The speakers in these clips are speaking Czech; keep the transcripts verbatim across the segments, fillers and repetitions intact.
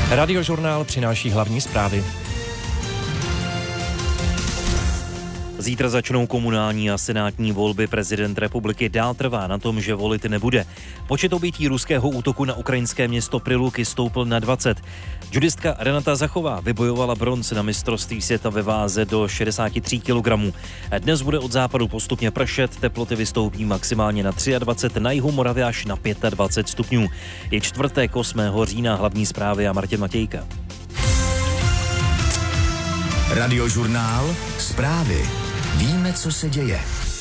Radiožurnál přináší hlavní zprávy. Zítra začnou komunální a senátní volby. Prezident republiky dál trvá na tom, že volit nebude. Počet obětí ruského útoku na ukrajinské město Priluky stoupl na dvacet. Judistka Renata Zachová vybojovala bronz na mistrovství světa ve váze do šedesát tři kilogramů. Dnes bude od západu postupně pršet, teploty vystoupí maximálně na dvacet tři, na jihu Moravy až na dvacet pět stupňů. Je čtvrtek osmého října, hlavní zprávy a Martin Matějka. Radiožurnál zprávy. Víme, co se děje.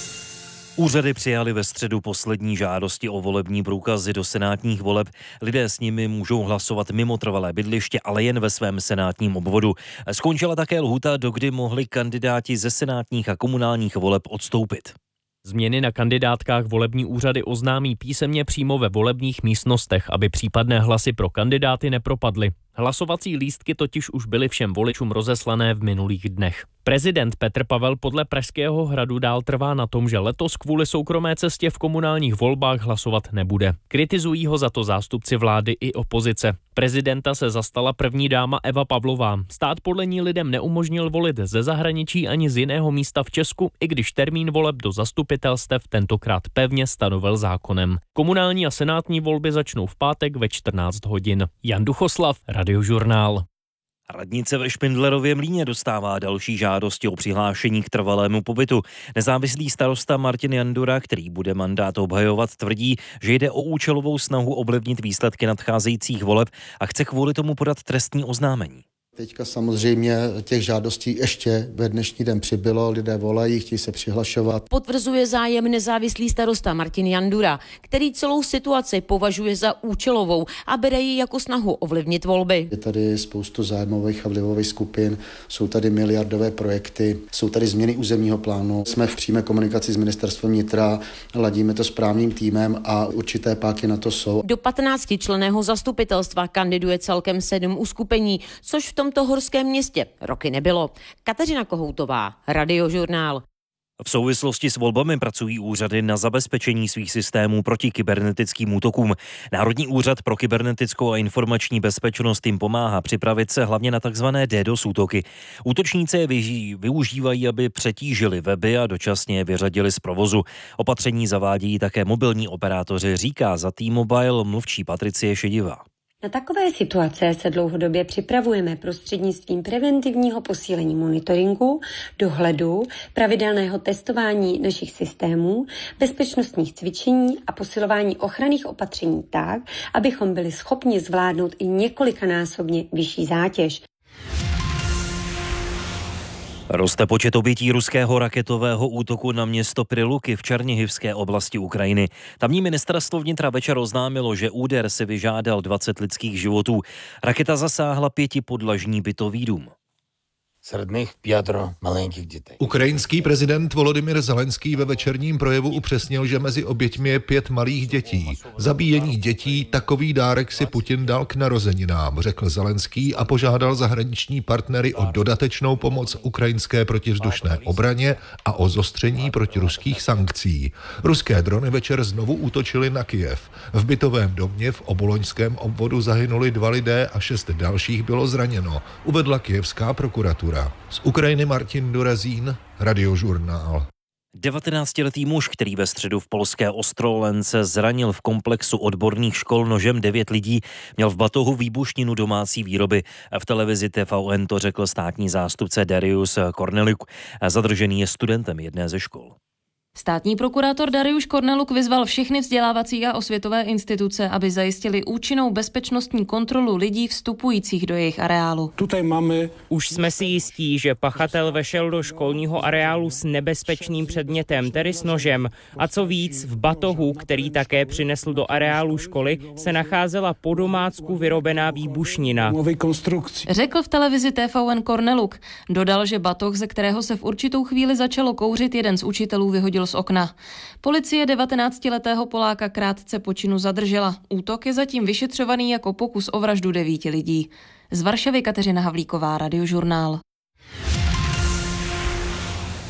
Úřady přijali ve středu poslední žádosti o volební průkazy do senátních voleb. Lidé s nimi můžou hlasovat mimo trvalé bydliště, ale jen ve svém senátním obvodu. Skončila také lhůta, dokdy mohli kandidáti ze senátních a komunálních voleb odstoupit. Změny na kandidátkách volební úřady oznámí písemně přímo ve volebních místnostech, aby případné hlasy pro kandidáty nepropadly. Hlasovací lístky totiž už byly všem voličům rozeslané v minulých dnech. Prezident Petr Pavel podle Pražského hradu dál trvá na tom, že letos kvůli soukromé cestě v komunálních volbách hlasovat nebude. Kritizují ho za to zástupci vlády i opozice. Prezidenta se zastala první dáma Eva Pavlová. Stát podle ní lidem neumožnil volit ze zahraničí ani z jiného místa v Česku, i když termín voleb do zastupitelstev tentokrát pevně stanovil zákonem. Komunální a senátní volby začnou v pátek ve čtrnáct hodin. Jan Duchoslav, Radiožurnál. Radnice ve Špindlerově Mlýně dostává další žádosti o přihlášení k trvalému pobytu. Nezávislý starosta Martin Jandura, který bude mandát obhajovat, tvrdí, že jde o účelovou snahu ovlivnit výsledky nadcházejících voleb a chce kvůli tomu podat trestní oznámení. Teďka samozřejmě těch žádostí ještě ve dnešní den přibylo, lidé volají, chtějí se přihlašovat. Potvrzuje zájem nezávislý starosta Martin Jandura, který celou situaci považuje za účelovou a bere ji jako snahu ovlivnit volby. Je tady spoustu zájmových a vlivových skupin, jsou tady miliardové projekty, jsou tady změny územního plánu. Jsme v přímé komunikaci s ministerstvem vnitra, ladíme to s právním týmem a určité páky na to jsou. Do patnáctičlenného zastupitelstva kandiduje celkem sedm uskupení, což v tom tomto horském městě roky nebylo. Kateřina Kohoutová, Radiožurnál. V souvislosti s volbami pracují úřady na zabezpečení svých systémů proti kybernetickým útokům. Národní úřad pro kybernetickou a informační bezpečnost jim pomáhá připravit se hlavně na takzvané DDoS útoky. Útočníci je využívají, aby přetížili weby a dočasně je vyřadili z provozu. Opatření zavádějí také mobilní operátoři, říká za T-Mobile mluvčí Patricie Šedivá. Na takové situace se dlouhodobě připravujeme prostřednictvím preventivního posílení monitoringu, dohledu, pravidelného testování našich systémů, bezpečnostních cvičení a posilování ochranných opatření tak, abychom byli schopni zvládnout i několikanásobně vyšší zátěž. Roste počet obětí ruského raketového útoku na město Priluky v Černichivské oblasti Ukrajiny. Tamní ministerstvo vnitra večer oznámilo, že úder si vyžádal dvacet lidských životů. Raketa zasáhla pětipodlažní bytový dům. Серед них п'ятеро маленьких дітей. Ukrajinský prezident Volodymyr Zelenský ve večerním projevu upřesnil, že mezi oběťmi je pět malých dětí. Zabíjení dětí, takový dárek si Putin dal k narozeninám, řekl Zelenský a požádal zahraniční partnery o dodatečnou pomoc ukrajinské protivzdušné obraně a o zostření protiruských sankcí. Ruské drony večer znovu útočily na Kyjev. V bytovém domě v oboloňském obvodu zahynuli dva lidé a šest dalších bylo zraněno, uvedla kyjevská prokuratura. Z Ukrajiny Martin Durazín, Radiožurnál. devatenáctiletý muž, který ve středu v polské Ostrolence zranil v komplexu odborných škol nožem devět lidí, měl v batohu výbušninu domácí výroby. V televizi T V N to řekl státní zástupce Darius Korneluk. Zadržený je studentem jedné ze škol. Státní prokurátor Darius Korneluk vyzval všechny vzdělávací a osvětové instituce, aby zajistili účinnou bezpečnostní kontrolu lidí vstupujících do jejich areálu. Tutaj máme... Už jsme si jistí, že pachatel vešel do školního areálu s nebezpečným předmětem, tedy s nožem. A co víc, v batohu, který také přinesl do areálu školy, se nacházela po domácku vyrobená výbušnina. Řekl v televizi T V N Korneluk. Dodal, že batoh, ze kterého se v určitou chvíli začalo kouřit, jeden z učitelů vyhodil z okna. Policie devatenáctiletého Poláka krátce po činu zadržela. Útok je zatím vyšetřovaný jako pokus o vraždu devíti lidí. Z Varšavy Kateřina Havlíková, Radiožurnál.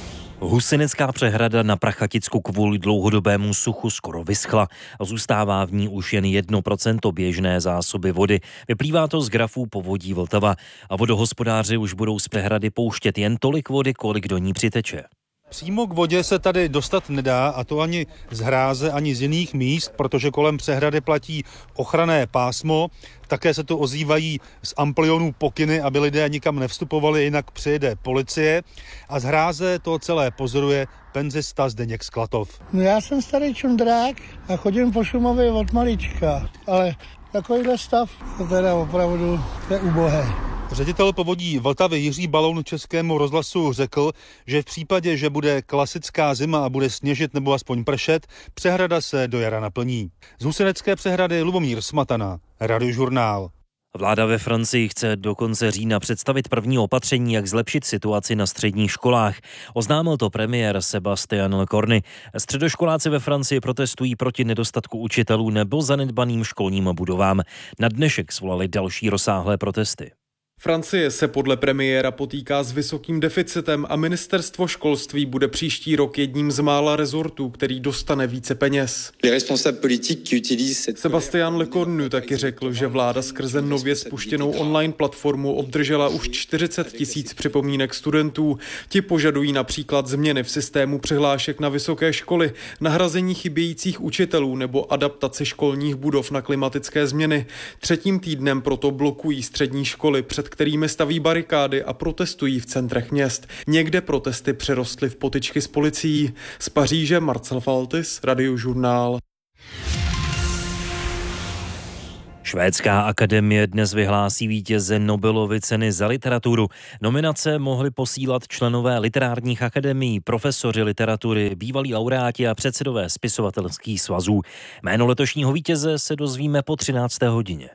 Husinecká přehrada na Prachaticku kvůli dlouhodobému suchu skoro vyschla a zůstává v ní už jen jedno procento běžné zásoby vody. Vyplývá to z grafů povodí Vltava a vodohospodáři už budou z přehrady pouštět jen tolik vody, kolik do ní přiteče. Přímo k vodě se tady dostat nedá, a to ani z hráze, ani z jiných míst, protože kolem přehrady platí ochranné pásmo. Také se tu ozývají z amplionů pokyny, aby lidé nikam nevstupovali, jinak přijede policie. A z hráze to celé pozoruje penzista Zdeněk Sklatov. No já jsem starý čundrák a chodím po Šumavě od malička, ale takovýhle stav to teda opravdu je ubohé. Ředitel povodí Vltavy Jiří Baloun Českému rozhlasu řekl, že v případě, že bude klasická zima a bude sněžit nebo aspoň pršet, přehrada se do jara naplní. Z Husinecké přehrady Lubomír Smatana, Radiožurnál. Vláda ve Francii chce do konce října představit první opatření, jak zlepšit situaci na středních školách. Oznámil to premiér Sébastien Lecornu. Středoškoláci ve Francii protestují proti nedostatku učitelů nebo zanedbaným školním budovám. Na dnešek svolali další rozsáhlé protesty. Francie se podle premiéra potýká s vysokým deficitem a ministerstvo školství bude příští rok jedním z mála rezortů, který dostane více peněz. Sébastien Lecornu taky řekl, že vláda skrze nově spuštěnou online platformu obdržela už čtyřicet tisíc připomínek studentů. Ti požadují například změny v systému přihlášek na vysoké školy, nahrazení chybějících učitelů nebo adaptaci školních budov na klimatické změny. Třetím týdnem proto blokují střední školy, před kterými staví barikády a protestují v centrech měst. Někde protesty přerostly v potyčky s policií. Z Paříže Marcel Faltis, Radiožurnál. Švédská akademie dnes vyhlásí vítěze Nobelovy ceny za literaturu. Nominace mohli posílat členové literárních akademií, profesoři literatury, bývalí laureáti a předsedové spisovatelských svazů. Jméno letošního vítěze se dozvíme po třinácté hodině.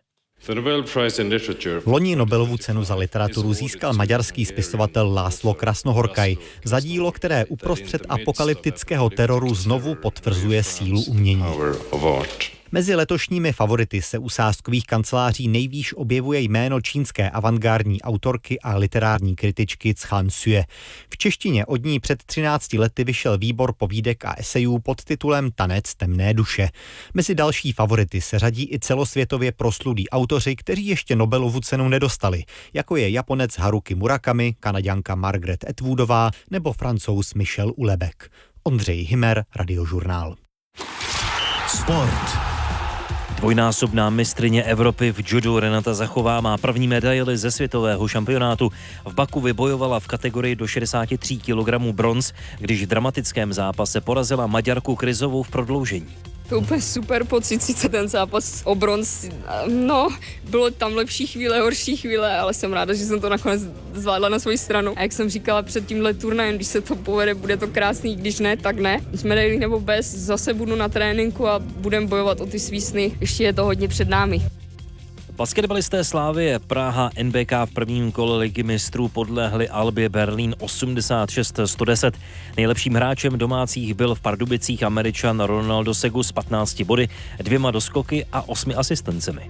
Loni Nobelovu cenu za literaturu získal maďarský spisovatel László Krasnohorkai za dílo, které uprostřed apokalyptického teroru znovu potvrzuje sílu umění. Mezi letošními favority se u sázkových kanceláří nejvýš objevuje jméno čínské avantgardní autorky a literární kritičky Chan Sue. V češtině od ní před třinácti lety vyšel výbor povídek a esejů pod titulem Tanec temné duše. Mezi další favority se řadí i celosvětově proslulí autoři, kteří ještě Nobelovu cenu nedostali, jako je Japonec Haruki Murakami, Kanaďanka Margaret Atwoodová nebo Francouz Michel Houellebecq. Ondřej Himer, Radiožurnál. Sport. Dvojnásobná mistryně Evropy v judu Renata Zachová má první medaili ze světového šampionátu. V Baku vybojovala v kategorii do šedesáti tří kilogramů bronz, když v dramatickém zápase porazila Maďarku Kryzovou v prodloužení. To úplně super pocit, sice ten zápas o bronz, no, bylo tam lepší chvíle, horší chvíle, ale jsem ráda, že jsem to nakonec zvládla na svou stranu. A jak jsem říkala před tímhle turnajem, když se to povede, bude to krásný, když ne, tak ne. S medailí nebo bez, zase budu na tréninku a budem bojovat o ty svý sny, ještě je to hodně před námi. Basketbalisté Slavie Praha N B K v prvním kole ligy mistrů podlehli Albě Berlín osmdesát šest sto deset. Nejlepším hráčem domácích byl v Pardubicích Američan Ronaldo Segu s patnácti body, dvěma doskoky a osmi asistencemi.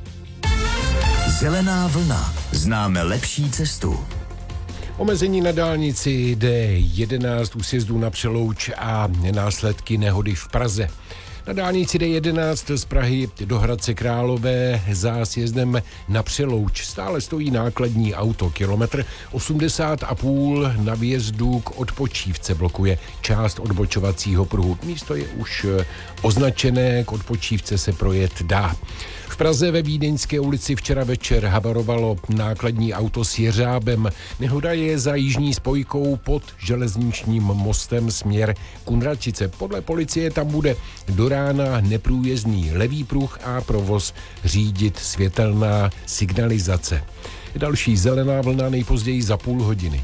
Zelená vlna. Známe lepší cestu. Omezení na dálnici D jedenáct u sjezdu na Přelouč a následky nehody v Praze. Na dálnici D jedenáct z Prahy do Hradce Králové za sjezdem na Přelouč stále stojí nákladní auto. Kilometr osmdesát a půl na vjezdu k Odpočívce blokuje část odbočovacího pruhu. Místo je už označené, k Odpočívce se projet dá. V Praze ve Vídeňské ulici včera večer havarovalo nákladní auto s jeřábem. Nehoda je za jižní spojkou pod železničním mostem směr Kunratice. Podle policie tam bude do rána neprůjezdný levý pruh a provoz řídit světelná signalizace. Další zelená vlna nejpozději za půl hodiny.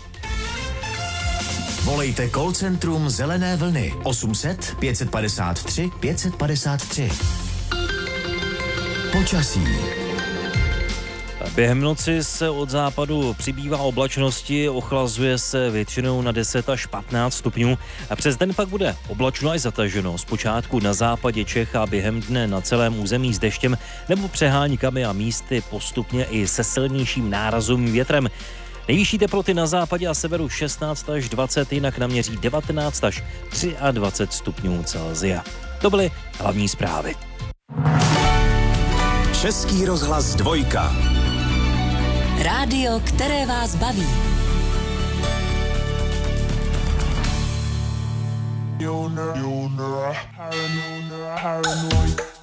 Volejte call centrum Zelené vlny osm set pět padesát tři pět padesát tři. Počasí. Během noci se od západu přibývá oblačnosti, ochlazuje se většinou na deset až patnáct stupňů a přes den pak bude oblačno až zataženo. Zpočátku na západě Čech a během dne na celém území s deštěm nebo přeháňkami a místy postupně i se silnějším nárazovým větrem. Nejvyšší teploty na západě a severu šestnáct až dvacet, jinak naměří devatenáct až dvacet tři stupňů Celsia. To byly hlavní zprávy. Český rozhlas dvojka. Rádio, které vás baví.